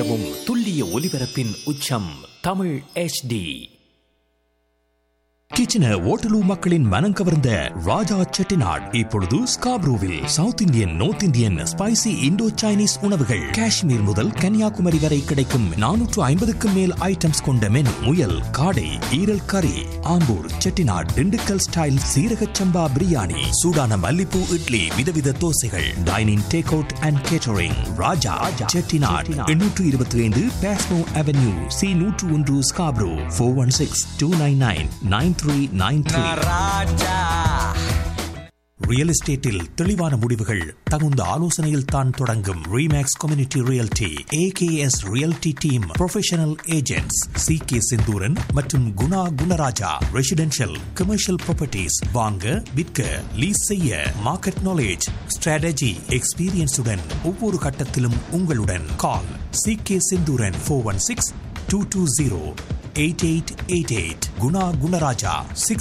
நிலவும் துல்லிய ஒலிபரப்பின் உச்சம் தமிழ் HD. கிச்சனர் ஓட்டலூ மக்களின் மனம் கவர்ந்த ராஜா செட்டிநாட் இப்பொழுது ஸ்காப்ரூவில் south Indian, north Indian, spicy Indo Chinese உணவுகள் காஷ்மீர் முதல் கன்னியாகுமரி வரை கிடைக்கும் 450க்கும் மேல் ஐட்டம்ஸ் கொண்ட மெனு. முயல், காடை, ஈரல் கறி, ஆம்பூர் செட்டிநாட் திண்டுக்கல் ஸ்டைல் சீரக சம்பா பிரியாணி, சூடான மல்லிப்பூ idli, விதவித தோசைகள், dining take out and catering. Raja Chettinad 825 பாஸ்மோ avenue C 101 Scarborough. 416-299-9393. Real எஸ்டேட்டில் தெளிவான முடிவுகள் தகுந்த ஆலோசனையில் தான் தொடங்கும். Remakes community realty, AKS realty team professional agents CK Senthuran மற்றும் Guna Gunaraja. Residential, commercial properties வாங்க, விற்க, லீஸ் செய்ய, மார்க்கெட் நாலேஜ், ஸ்ட்ராட்டஜி, எக்ஸ்பீரியன்ஸுடன் ஒவ்வொரு கட்டத்திலும் உங்களுடன். கால் CK செந்தூரன் 416-220-8888. குணா குணராஜா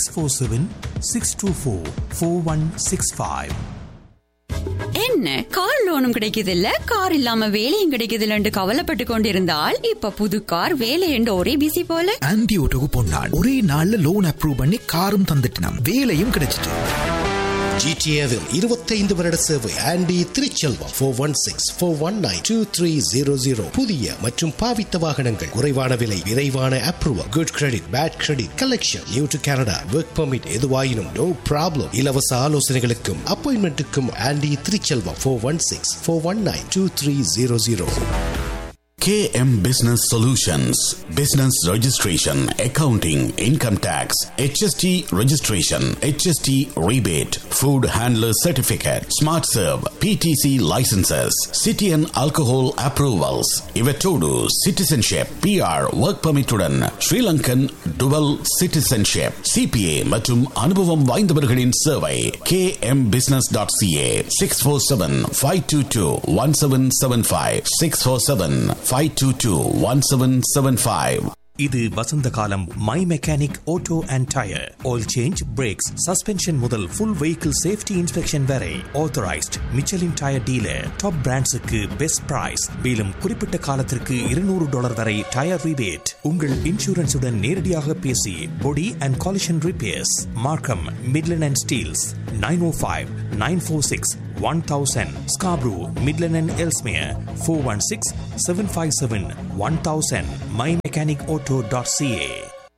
647-624-4165. என்ன கார் லோனும் கிடைக்குது இல்ல, கார் இல்லாம வேலையும் கிடைக்குது இல்லன்னு கவலைப்பட்டு கொண்டிருந்தால் இப்ப புது கார், வேலை என்று ஒரே பிசி போல. ஆன்டி ஓட்டோக்கு போனான், ஒரே நாள்ல லோன் அப்ரூவ் பண்ணி காரும் தந்துட்டான், வேலையும் கிடைச்சிட்டு. GTAவில் 25 வருட சேவை. ஆண்டி திருச்செல்வம் 416-419-2300. புதிய மற்றும் பாவித்த வாகனங்கள், குறைவான விலை, விரைவான approval, good credit, bad credit, collection, new to Canada, work permit, எதுவாயினும் நோ ப்ராப்ளம். இலவச ஆலோசனைகளுக்கும் அப்பாயின்மெண்ட்டுக்கும் aunty Thiruchelvam 416-419-2300. KM Business Solutions, Business Registration, Accounting, Income Tax, HST Registration, HST Rebate, Food Handler Certificate, Smart Serve, PTC Licenses, City and Alcohol Approvals, Ivetodu, Citizenship, PR, Work Permit உடன் Sri Lankan Dual Citizenship, CPA மற்றும் அனுபவம் வாய்ந்தவர்களின் சேவை. kmbusiness.ca 647-522-1775 647-522-1775. இது வசந்த காலம். My mechanic auto and tyre, oil change, breaks, suspension முதல் full vehicle safety inspection வரை authorised Michelin tyre dealer. Top பிராண்ட்ஸுக்கு best price. மேலும் குறிப்பிட்ட காலத்திற்கு $200 வரை டயர் ரிபேட். உங்கள் இன்சூரன்ஸுடன் நேரடியாக பேசி பொடி அண்ட் காலிஷன் ரிப்பேர்ஸ். மார்க்கம், Midland and Steeles. 905-946-1000. Scarborough, Midland and Ellesmere. 416-757-1000. mymechanicauto.ca.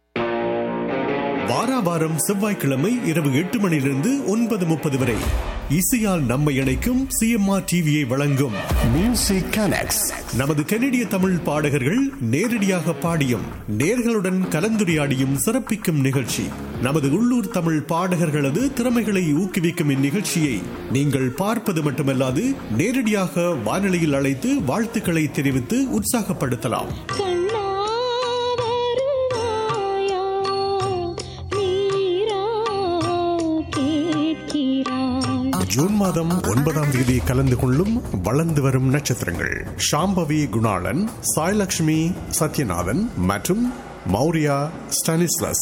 வாராவாரம் செவ்வாய்க்கிழமை இரவு 8 மணியிலிருந்து 9:30 வரை இசையால் நம்மை இணைக்கும் CMR TVயை வழங்கும் மியூசிக் கனெக்ட்ஸ். நமது கனடிய தமிழ் பாடகர்கள் நேரடியாக பாடியும் நேர்களுடன் கலந்துரையாடியும் சிறப்பிக்கும் நிகழ்ச்சி. நமது உள்ளூர் தமிழ் பாடகர்களது திறமைகளை ஊக்குவிக்கும் இந்நிகழ்ச்சியை நீங்கள் பார்ப்பது மட்டுமல்லாது நேரடியாக வானொலியில் அழைத்து வாழ்த்துக்களை தெரிவித்து உற்சாகப்படுத்தலாம். ஜூன் மாதம் 9ஆம் தேதி கலந்து கொள்ளும் வளர்ந்து வரும் நட்சத்திரங்கள் ஷாம்பவி குணாளன், சாய்லக்ஷ்மி சத்யநாதன் மற்றும் மௌரியா ஸ்டானிஸ்லஸ்.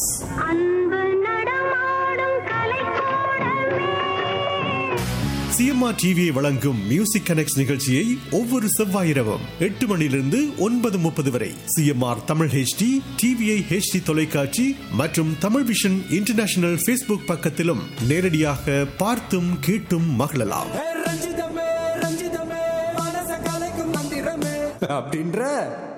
CMR TVயை வழங்கும் மியூசிக் கனெக்ட்ஸ் நிகழ்ச்சியை ஒவ்வொரு செவ்வாய் இரவும் 8 மணியிலிருந்து 9:30 வரை CMR Tamil HD, TVI HD தொலைக்காட்சி மற்றும் தமிழ் விஷன் இன்டர்நேஷனல் Facebook பக்கத்திலும் நேரடியாக பார்த்தும் கேட்டும் மகிழலாம். அப்படின்ற